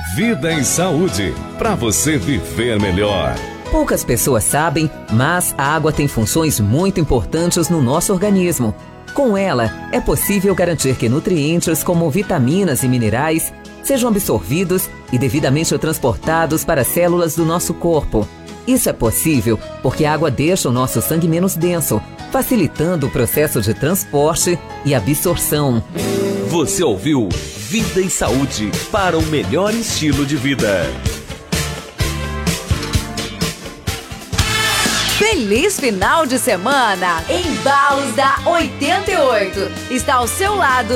Vida em Saúde, para você viver melhor. Poucas pessoas sabem, mas a água tem funções muito importantes no nosso organismo. Com ela, é possível garantir que nutrientes como vitaminas e minerais sejam absorvidos e devidamente transportados para as células do nosso corpo. Isso é possível porque a água deixa o nosso sangue menos denso, facilitando o processo de transporte e absorção. Você ouviu Vida e Saúde para o melhor estilo de vida. Feliz final de semana! Embalos da 88 está ao seu lado